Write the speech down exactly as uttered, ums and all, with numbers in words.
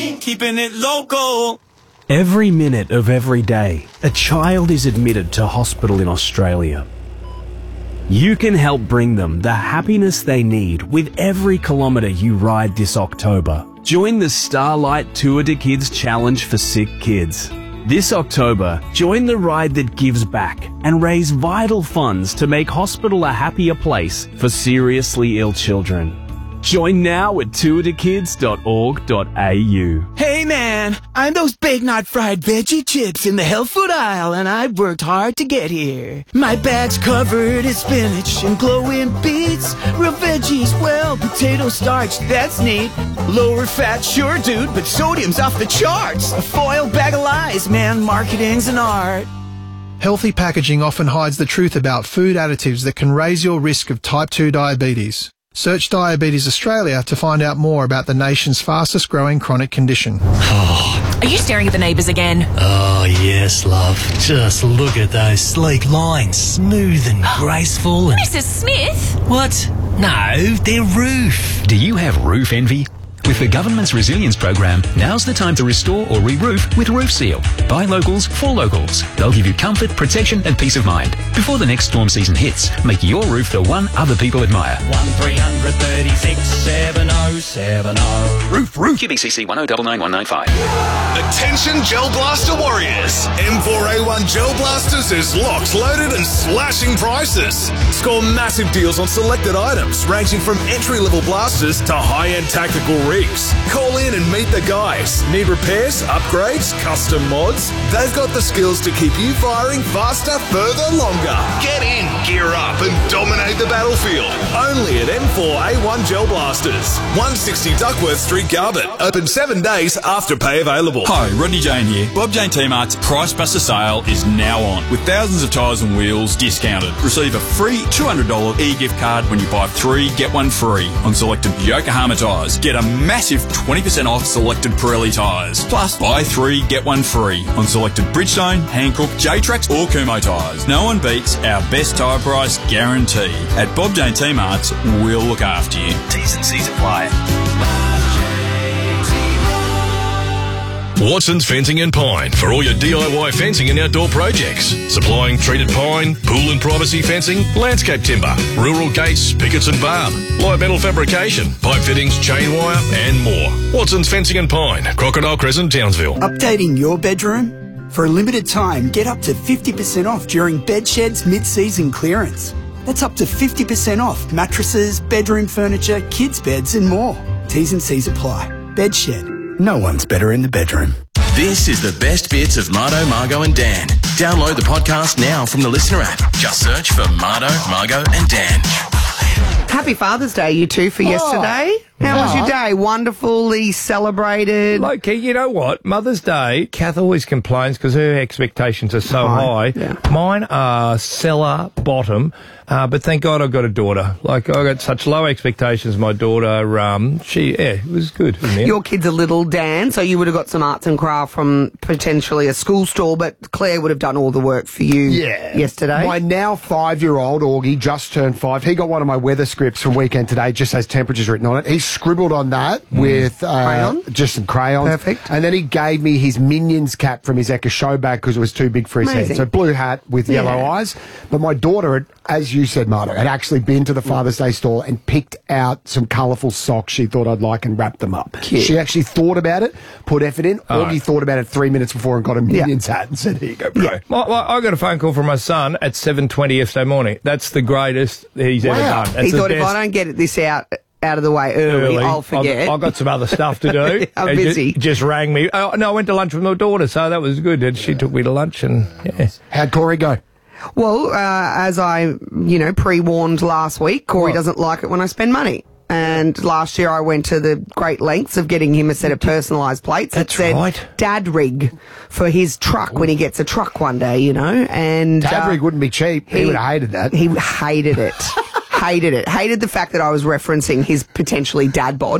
G, keeping it local. Every minute of every day, a child is admitted to hospital in Australia. You can help bring them the happiness they need with every kilometre you ride this October. Join the Starlight Tour de Kids Challenge for Sick Kids. This October, join the ride that gives back and raise vital funds to make hospital a happier place for seriously ill children. Join now at tour de kids dot org dot a u. Hey man, I'm those big not fried veggie chips in the health food aisle, and I've worked hard to get here. My bag's covered in spinach and glowing beets, real veggies, well, potato starch, that's neat. Lower fat, sure dude, but sodium's off the charts. A foil bag of lies, man, marketing's an art. Healthy packaging often hides the truth about food additives that can raise your risk of type two diabetes. Search Diabetes Australia to find out more about the nation's fastest growing chronic condition. Oh. Are you staring at the neighbours again? Oh, yes, love. Just look at those sleek lines, smooth and graceful. And... Missus Smith? What? No, they're roof. Do you have roof envy? With the government's resilience program, now's the time to restore or re-roof with Roof Seal. Buy locals for locals. They'll give you comfort, protection and peace of mind. Before the next storm season hits, make your roof the one other people admire. one three three six seven oh seven oh. Roof, roof. Q B C C one oh nine nine one nine five. Attention Gel Blaster warriors. M four A one Gel Blasters is locked, loaded and slashing prices. Score massive deals on selected items ranging from entry-level blasters to high-end tactical rigs. Call in and meet the guys. Need repairs, upgrades, custom mods? They've got the skills to keep you firing faster, further, longer. Get in, gear up and dominate the battlefield. Only at M four A one Gel Blasters. one sixty Duckworth Street, Garbutt. Open seven days after pay available. Hi, Rodney Jane here. Bob Jane T-Mart's Price Buster sale is now on, with thousands of tyres and wheels discounted. Receive a free two hundred dollars e-gift card when you buy three, get one free on selected Yokohama tyres. Get a massive twenty percent off selected Pirelli tyres. Plus, buy three, get one free on selected Bridgestone, Hankook, J-Trax or Kumho tyres. No one beats our best tyre price guarantee. At Bob Jane T-Mart's, we'll look after you. T's and C's apply. Watson's Fencing and Pine for all your D I Y fencing and outdoor projects. Supplying treated pine, pool and privacy fencing, landscape timber, rural gates, pickets and barb, light metal fabrication, pipe fittings, chain wire and more. Watson's Fencing and Pine, Crocodile Crescent, Townsville. Updating your bedroom? For a limited time, get up to fifty percent off during Bedshed's mid-season clearance. That's up to fifty percent off mattresses, bedroom furniture, kids' beds and more. T's and C's apply. Bedshed. No one's better in the bedroom. This is the best bits of Mardo, Margo and Dan. Download the podcast now from the Listener app. Just search for Mardo, Margo and Dan. Happy Father's Day, you two, for oh, yesterday. How yeah. was your day? Wonderfully celebrated. Loki, you know what? Mother's Day, Kath always complains because her expectations are so high. high. Yeah. Mine are cellar bottom, uh, but thank God I've got a daughter. Like, I got such low expectations. My daughter, um, she, yeah, it was good. Your kid's a little, Dan, so you would have got some arts and craft from potentially a school store, but Claire would have done all the work for you yeah. yesterday. My now five-year-old, Augie, just turned five. He got one of my weather scripts from Weekend Today, just has temperatures written on it. He scribbled on that mm. with uh, Crayon? just some crayons. Perfect. And then he gave me his Minions cap from his Echo show bag because it was too big for his Amazing. head. So blue hat with yeah. yellow eyes. But my daughter, had, as you said, Marta, had actually been to the Father's Day store and picked out some colourful socks she thought I'd like and wrapped them up. Cute. She actually thought about it, put effort in. All Augie right. thought about it three minutes before and got a Minions yeah. hat and said, here you go, bro. Yeah. Well, well, I got a phone call from my son at seven twenty yesterday morning. That's the greatest he's wow. ever done. That's he thought, best. if I don't get this out... out of the way early, early. I'll forget. I've, I've got some other stuff to do. I'm busy. Just, just rang me. Oh, no, I went to lunch with my daughter, so that was good. And she took me to lunch, and yeah. How'd Corey go? Well, uh, as I, you know, pre-warned last week, Corey what? doesn't like it when I spend money. And last year I went to the great lengths of getting him a set of personalised plates. That's that said right. Dad Rig for his truck when he gets a truck one day, you know. And Dad uh, Rig wouldn't be cheap. He, he would have hated that. He hated it. hated it. Hated the fact that I was referencing his potentially dad bod.